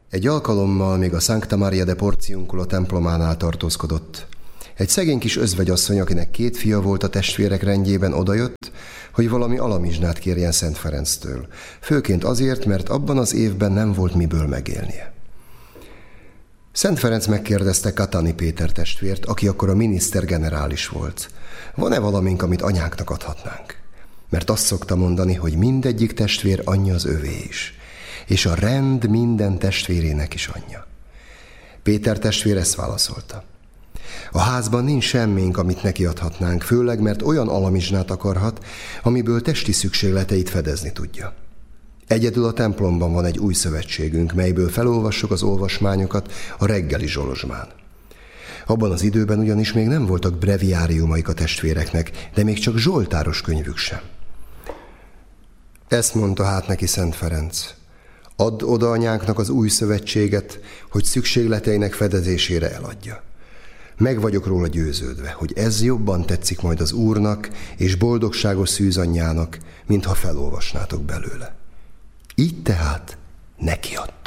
Egy alkalommal még a Sancta Maria de Porciuncula templománál tartózkodott. Egy szegény kis özvegyasszony, akinek 2 fia volt a testvérek rendjében, odajött, hogy valami alamizsnát kérjen Szent Ferenctől. Főként azért, mert abban az évben nem volt miből megélnie. Szent Ferenc megkérdezte Katani Péter testvért, aki akkor a miniszter generális volt. Van-e valamink, amit anyánknak adhatnánk? Mert azt szokta mondani, hogy mindegyik testvér anyja az övé is, és a rend minden testvérének is anyja. Péter testvér ezt válaszolta. A házban nincs semmink, amit neki adhatnánk, főleg, mert olyan alamizsnát akarhat, amiből testi szükségleteit fedezni tudja. Egyedül a templomban van egy új szövetségünk, melyből felolvassuk az olvasmányokat a reggeli zsolozsmán. Abban az időben ugyanis még nem voltak breviáriumaik a testvéreknek, de még csak zsoltáros könyvük sem. Ezt mondta hát neki Szent Ferenc. Add oda anyánknak az új szövetséget, hogy szükségleteinek fedezésére eladja. Meg vagyok róla győződve, hogy ez jobban tetszik majd az Úrnak és boldogságos szűzanyjának, mintha felolvasnátok belőle. Így tehát nekiadta.